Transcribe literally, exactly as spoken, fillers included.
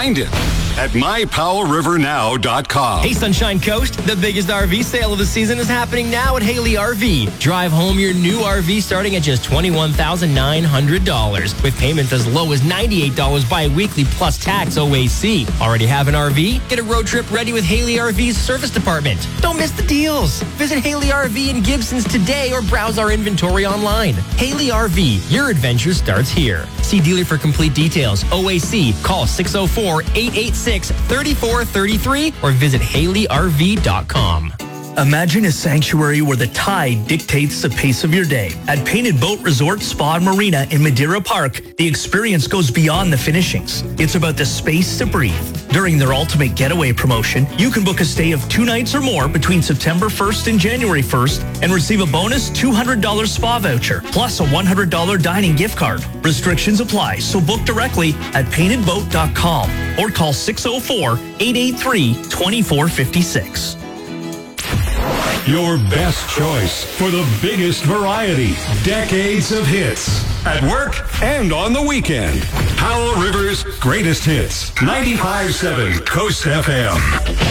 Find it at my powell river now dot com. Hey, Sunshine Coast, the biggest R V sale of the season is happening now at Haley R V. Drive home your new R V starting at just twenty-one thousand nine hundred dollars with payments as low as ninety-eight dollars bi-weekly plus tax O A C. Already have an R V? Get a road trip ready with Haley R V's service department. Don't miss the deals. Visit Haley R V in Gibsons today or browse our inventory online. Haley R V, your adventure starts here. See dealer for complete details. O A C, call six oh four, eight eight six, three four three three or visit haley r v dot com. Imagine a sanctuary where the tide dictates the pace of your day. At Painted Boat Resort Spa and Marina in Madeira Park, the experience goes beyond the finishings. It's about the space to breathe. During their Ultimate Getaway promotion, you can book a stay of two nights or more between September first and January first and receive a bonus two hundred dollars spa voucher, plus a one hundred dollars dining gift card. Restrictions apply, so book directly at painted boat dot com or call six oh four, eight eight three, two four five six. Your best choice for the biggest variety. Decades of hits. At work and on the weekend. Powell River's greatest hits. ninety-five point seven Coast F M.